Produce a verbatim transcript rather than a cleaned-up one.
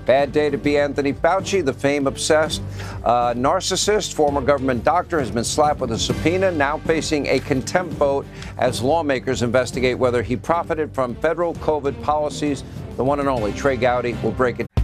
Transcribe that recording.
Bad day to be Anthony Fauci, the fame-obsessed uh, narcissist. Former government doctor has been slapped with a subpoena, now facing a contempt vote as lawmakers investigate whether he profited from federal COVID policies. The one and only Trey Gowdy will break it.